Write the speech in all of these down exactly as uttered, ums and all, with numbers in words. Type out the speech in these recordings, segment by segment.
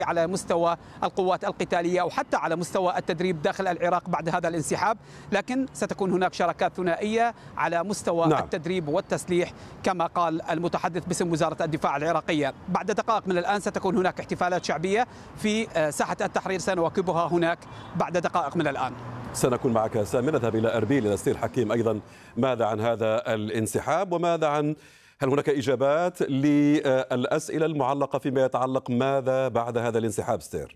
على مستوى القوات القتالية أو حتى على مستوى التدريب داخل العراق بعد هذا الانسحاب، لكن ستكون هناك شراكات ثنائية على مستوى نعم. التدريب والتسليح كما قال المتحدث باسم وزارة الدفاع العراقية. بعد دقائق من الآن ستكون هناك احتفالات شعبية في ساحة التحرير، سنواكبها هناك بعد دقائق من الآن. سنكون معك سامي. نذهب إلى أربيل إلى ستير حكيم أيضا. ماذا عن هذا الانسحاب وماذا عن هل هناك إجابات للأسئلة المعلقة فيما يتعلق ماذا بعد هذا الانسحاب ستير؟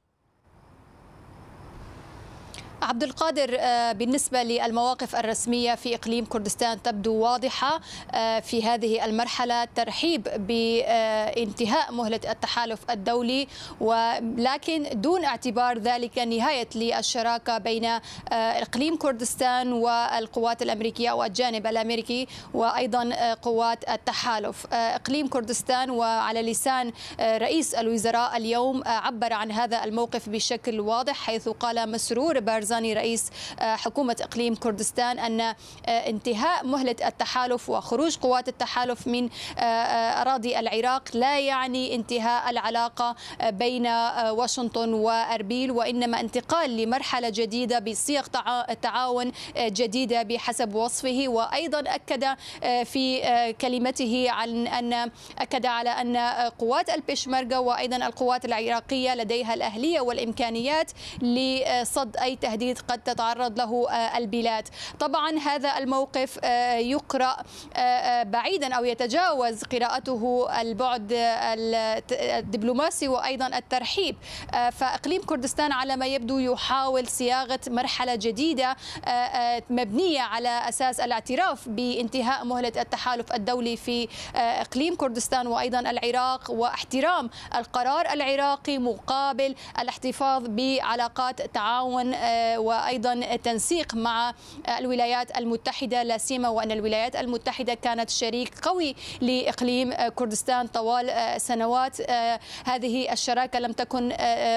عبد القادر، بالنسبة للمواقف الرسمية في إقليم كردستان تبدو واضحة في هذه المرحلة، ترحيب بانتهاء مهلة التحالف الدولي، ولكن دون اعتبار ذلك نهاية للشراكة بين إقليم كردستان والقوات الأمريكية أو الجانب الأمريكي وأيضا قوات التحالف. إقليم كردستان وعلى لسان رئيس الوزراء اليوم عبر عن هذا الموقف بشكل واضح، حيث قال مسرور بارزاني رئيس حكومة إقليم كردستان أن انتهاء مهلة التحالف وخروج قوات التحالف من أراضي العراق لا يعني انتهاء العلاقة بين واشنطن وأربيل، وإنما انتقال لمرحلة جديدة بصيغ تعاون جديدة بحسب وصفه. وأيضا أكد في كلمته عن أن أكد على أن قوات البشمركة وأيضا القوات العراقية لديها الأهلية والإمكانيات لصد أي تهديد قد تتعرض له البلاد. طبعا هذا الموقف يقرأ بعيدا أو يتجاوز قراءته البعد الدبلوماسي وأيضا الترحيب، فإقليم كردستان على ما يبدو يحاول صياغة مرحلة جديدة مبنية على أساس الاعتراف بانتهاء مهلة التحالف الدولي في إقليم كردستان وأيضا العراق، واحترام القرار العراقي مقابل الاحتفاظ بعلاقات تعاون وأيضا تنسيق مع الولايات المتحدة، لا سيما وأن الولايات المتحدة كانت شريك قوي لإقليم كردستان طوال سنوات. هذه الشراكة لم تكن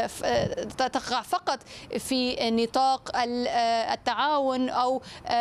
تقع فقط في نطاق التعاون أو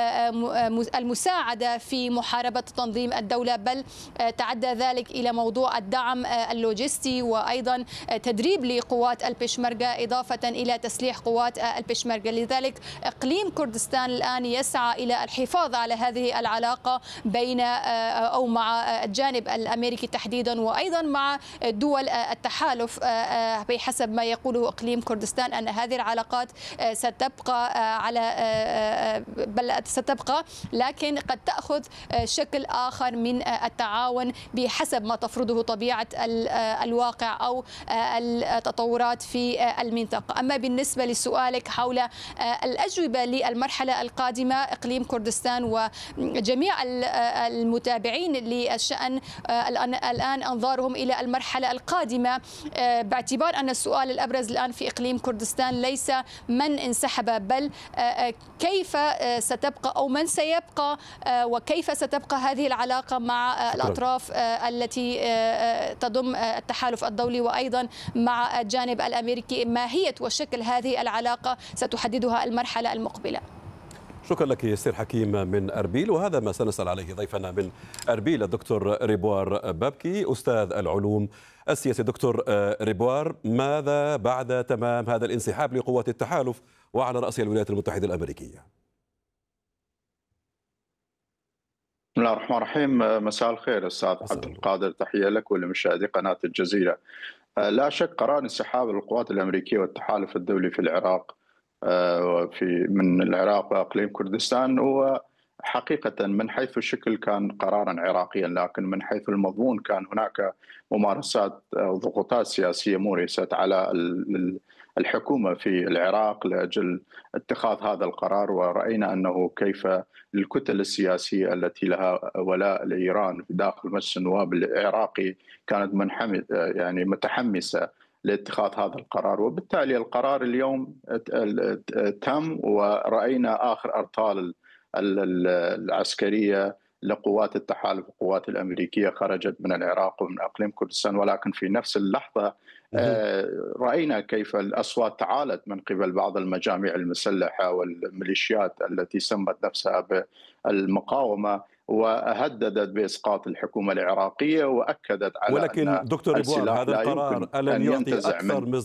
المساعدة في محاربة تنظيم الدولة، بل تعدى ذلك إلى موضوع الدعم اللوجستي وأيضا تدريب لقوات البشمركة إضافة إلى تسليح قوات البشمركة. لذلك إقليم كردستان الآن يسعى إلى الحفاظ على هذه العلاقة بين أو مع الجانب الأمريكي تحديدا وأيضا مع دول التحالف، بحسب ما يقوله إقليم كردستان أن هذه العلاقات ستبقى على بل ستبقى لكن قد تأخذ شكل آخر من التعاون بحسب ما تفرضه طبيعة الواقع أو التطورات في المنطقة. أما بالنسبة لسؤالك حول الأجوبة للمرحلة القادمة، إقليم كردستان وجميع المتابعين للشأن الآن أنظارهم إلى المرحلة القادمة، باعتبار أن السؤال الأبرز الآن في إقليم كردستان ليس من انسحب بل كيف ستبقى أو من سيبقى وكيف ستبقى هذه العلاقة مع الأطراف التي تضم التحالف الدولي وأيضا مع الجانب الأمريكي. ماهية وشكل هذه العلاقة ستحددها المرحلة المقبلة. شكرا لك ستير حكيم من أربيل، وهذا ما سنسأل عليه ضيفنا من أربيل الدكتور ريبوار بابكي أستاذ العلوم السياسية. دكتور ريبوار، ماذا بعد تمام هذا الانسحاب لقوات التحالف وعلى رأسها الولايات المتحدة الأمريكية؟ بسم الله الرحمن الرحيم. مساء الخير أستاذ عبد القادر، تحية لك ولمشاهدي قناة الجزيرة. لا شك قرار انسحاب القوات الأمريكية والتحالف الدولي في العراق في من العراق وإقليم كردستان هو حقيقة من حيث الشكل كان قرارا عراقيا، لكن من حيث المضمون كان هناك ممارسات وضغوطات سياسية مورست على الحكومة في العراق لأجل اتخاذ هذا القرار. ورأينا أنه كيف الكتل السياسية التي لها ولاء لإيران في داخل مجلس النواب العراقي كانت منحمس يعني متحمسة لاتخاذ هذا القرار، وبالتالي القرار اليوم تم ورأينا آخر أرطال العسكرية لقوات التحالف والقوات الأمريكية خرجت من العراق ومن أقليم كردستان. ولكن في نفس اللحظة رأينا كيف الأصوات تعالت من قبل بعض المجاميع المسلحة والميليشيات التي سمت نفسها بالمقاومة وهددت بإسقاط الحكومة العراقية، وأكدت على ولكن أن دكتور ريبوار، هذا القرار ألم يعطي أكثر